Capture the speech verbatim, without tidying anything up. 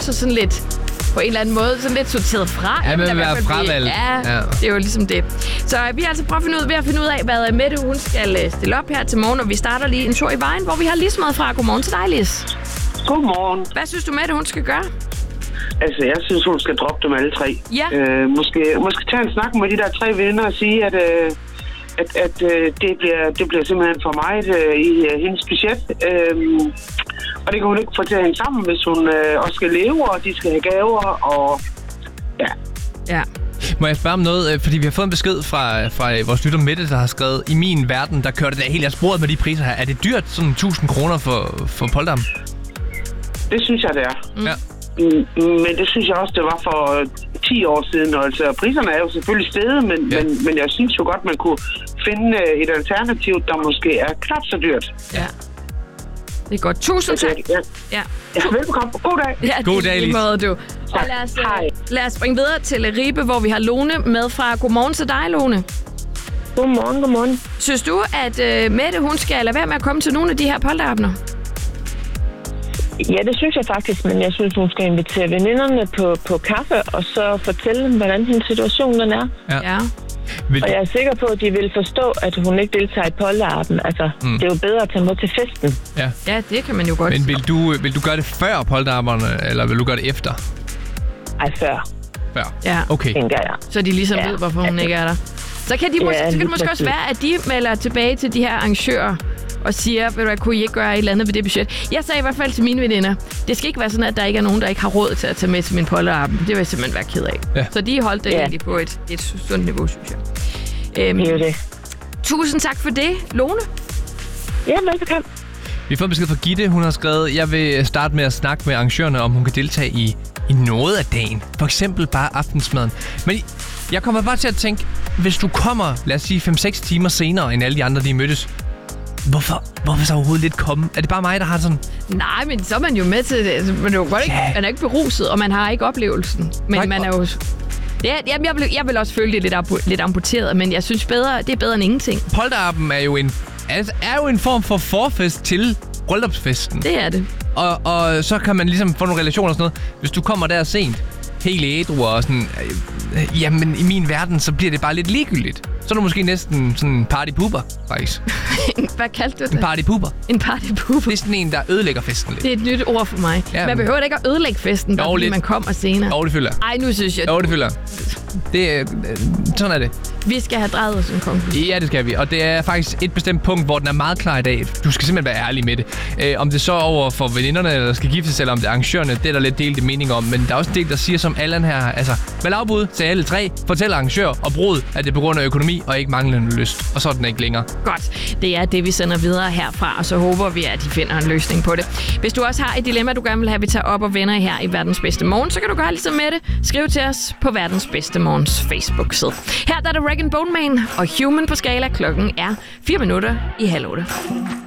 sig sådan lidt, på en eller anden måde, sådan lidt sorteret fra. Ja, men vil være fravalgt. Ja, ja, det er jo ligesom det. Så vi har altså prøvet at finde ud, ved at finde ud af, hvad Mette hun skal stille op her til morgen, og vi starter lige en tur i vejen, hvor vi har Lis med fra. Godmorgen til dig, Lis. Godmorgen. Hvad synes du, Mette hun skal gøre? Altså, jeg synes, hun skal droppe dem alle tre. Ja. Øh, måske, måske tage en snak med de der tre venner og sige, at, øh, at, at øh, det, bliver, det bliver simpelthen for meget øh, i øh, hendes budget. Øh, og det kan hun ikke få til at hænge sammen, hvis hun øh, også skal leve, og de skal have gaver, og ja. Ja. Må jeg spørge om noget? Fordi vi har fået en besked fra, fra vores lytter Mette, der har skrevet, i min verden, der kører det der helt af sporet med de priser her. Er det dyrt, sådan tusind kroner for, for polterappen? Det synes jeg, det er. Mm. Ja. Men det synes jeg også, det var for ti år siden. Og altså, priserne er jo selvfølgelig steget, men, ja. men, men jeg synes jo godt, man kunne finde et alternativ, der måske er knap så dyrt. Ja. Det er godt. Tusind tak. Ja. Ja. Ja, velbekomme. God dag. Ja, God dag, Lis. måde, du. Og lad os, lad os springe videre til Ribe, hvor vi har Lone med fra. Godmorgen til dig, Lone. Godmorgen, godmorgen. Synes du, at uh, Mette, hun skal lade være med at komme til nogle af de her polterabner? Ja, det synes jeg faktisk, men jeg synes, hun skal invitere veninderne på, på kaffe, og så fortælle dem, hvordan hendes situation den er. Ja. Ja. Vil Og jeg er sikker på, at de vil forstå, at hun ikke deltager i polterappen. Altså, mm. det er jo bedre at tage med til festen. Ja. Ja, det kan man jo godt. Men vil du, vil du gøre det før polterapperne, eller vil du gøre det efter? Ej, før, Før? Ja. Okay. tænker jeg. Så de ligesom Ja. ved, hvorfor hun ikke er der. Så kan, de mås- Ja, så kan det lige måske også præcis. være, at de melder tilbage til de her arrangører og siger, ved du hvad, kunne I ikke gøre et eller andet ved det budget? Jeg sagde i hvert fald til mine veninder, det skal ikke være sådan, at der ikke er nogen, der ikke har råd til at tage med til min polterappen. Det vil jeg simpelthen være ked af. Ja. Så de holdt det Ja. egentlig på et, et sundt niveau, synes jeg. Øhm, Det er jo det. tusind tak for det, Lone. Ja, velbekomme. Vi har fået en besked fra Gitte. Hun har skrevet, jeg vil starte med at snakke med arrangørerne, om hun kan deltage i, i noget af dagen. For eksempel bare aftensmaden. Men jeg kommer bare til at tænke, hvis du kommer, lad os sige, fem seks timer senere, end alle de andre, de mødtes, hvorfor, hvorfor så overhovedet lidt komme? Er det bare mig, der har sådan... Nej, men så er man jo med til det. Altså, man, er jo godt ikke, Ja. man er ikke beruset, og man har ikke oplevelsen. Men Nej, man er jo... Ja, jamen, jeg, vil, jeg vil også føle det lidt, ampu- lidt amputeret, men jeg synes bedre, det er bedre end ingenting. Polterappen er jo en, er, er jo en form for forfest til bryllupsfesten. Det er det. Og, og så kan man ligesom få nogle relationer og sådan noget. Hvis du kommer der sent, helt ædru og sådan... Øh, jamen, i min verden, så bliver det bare lidt ligegyldigt. Så er du måske næsten sådan en partypooper, faktisk. Hvad kaldte du En det? partypooper. En partypooper. Det er sådan en, der ødelægger festen lidt. Det er et nyt ord for mig. Ja, Man men- behøver da ikke at ødelægge festen, bare Jo, fordi lidt. man kommer senere. Jo, det føler jeg. Ej, nu synes jeg, Jo, det føler jeg. Det er... øh, Sådan er det. vi skal have drejet os en konklusion. Ja, det skal vi. Og det er faktisk et bestemt punkt, hvor den er meget klar i dag. Du skal simpelthen være ærlig med det. Øh, om det så er over for veninderne, eller skal giftes, eller om det er arrangørerne, det er der lidt delte mening om. Men der er også en del, der siger som Allan her, altså med lavbud til alle tre, fortæl arrangør og brud, at det er på grund af økonomi og ikke manglende lyst. Og så er den ikke længere. Godt. Det er det, vi sender videre herfra, og så håber vi, at de finder en løsning på det. Hvis du også har et dilemma, du gerne vil have, vi tager op og vender her i Verdens Bedste Morgen, så kan du gøre ligesom med det. Skriv til os på Verdens Bedste Morgens Facebook-side. Her der er det Rag and Bone Man og Human på skala. Klokken er fire minutter i halv otte.